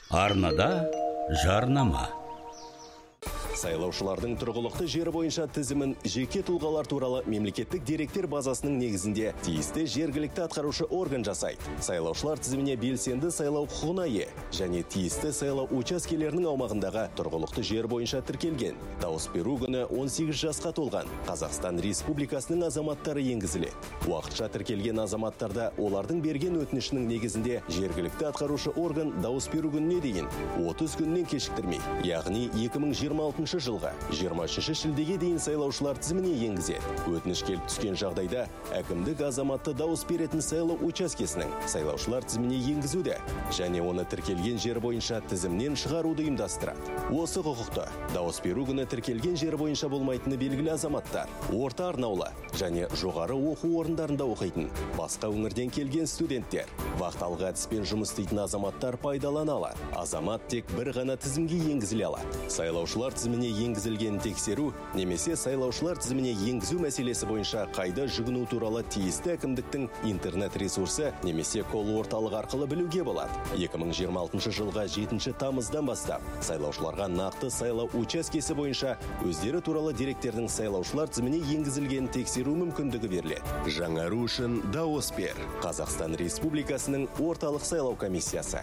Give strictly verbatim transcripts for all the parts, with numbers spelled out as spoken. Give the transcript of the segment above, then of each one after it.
Арнада жарнама. Сайлаушылардың тұрғылықты жері бойынша тізімін жеке тұлғалар туралы мемлекеттік деректер базасының негізінде тиісті жергілікті атқарушы орган жасайды. Сайлаушылар тізіміне белсенді сайлау құқығына ие және тиісті сайлау учаскелерінің аумағындағы тұрғылықты жер бойынша тіркелген. Дауыс беру күні он сегіз жасқа толған Қазақстан Республикасының азаматтары енгізіледі. Уақытша тіркелген азаматтарда олардың берген өтінішінің негізінде жергілікті атқарушы орган дауыс беру күніне дейін отыз күннен кешіктірмей, яғни екі мың жиырма алтыншы жылға жиырма үшінші шілдеге дейін сайлаушылар тізіміне енгізеді. Өтініш келіп түскен жағдайда әкімдік азаматты дауыс беретін сайлау учаскесінің сайлаушылар тізіміне енгізуді және оны тіркелген жер бойынша тізімнен шығаруды ұйымдастырады. Осы құқықты дауыс беру күні тіркелген жер бойынша болмайтыны белгілі азаматтар, орта арнаулы және жоғары оқу орындарында оқитын, басқа өңірден келген студенттер, вақталық әдіспен жұмыс істейтін азаматтар пайдалана алады. Азамат тек бір ғана тізімге енгізіле алады. Сайлаушылар тізіміне енгізілген тексеру немесе сайлаушылар тізіміне енгізу мәселесі бойынша қайда жүгіну туралы тиісті әкімдіктің интернет ресурсы немесе кол орталық арқылы білуге болады. екі мың жиырма алтыншы жылға жетінші тамыздан бастап сайлаушыларға нақты сайлау учаскесі бойынша өздері туралы деректердің сайлаушылар тізіміне енгізілген тексеру мүмкіндігі беріледі. Жаңару үшін дауыс бер. Қазақстан Республикасының орталық сайлау комиссиясы.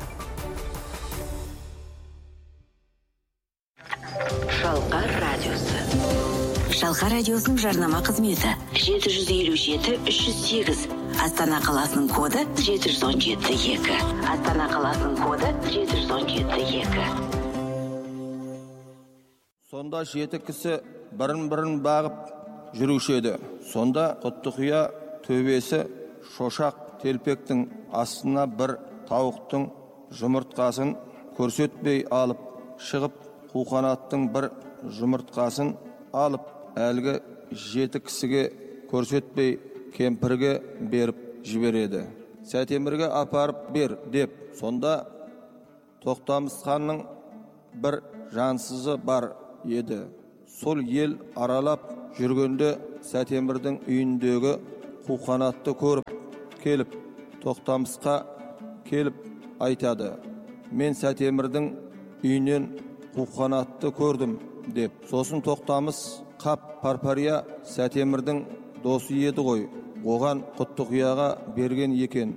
Шалқар радиосы. Шалқар радиосының жарнама қызметі жеті жүз елу жеті үш жүз сегіз. Астана қаласының коды жеті жүз он жеті екі. Астана қаласының коды жеті жүз он жеті екі. Сонда жеті кісі бірін-бірін бағып жүруші еді. Сонда Құттықия төбесі шошақ телпектің астына бір тауықтың жұмыртқасын көрсетпей алып шығып, қуқанаттың бір жұмыртқасын алып, әлгі жеті кісіге көрсетпей кемпірге беріп жібереді. Сәтемірге апарып бер деп. Сонда Тоқтамыс ханның бір жансызы бар еді. Сол ел аралап жүргенде Сәтемірдің үйіндегі қуқанатты көріп келіп, Тоқтамысқа келіп айтады: мен Сәтемірдің үйінен қуқанатты көрдім деп. Сосын Тоқтамыс қап Парпария Сәтемірдің досы еді ғой, оған Құттықияға берген екен.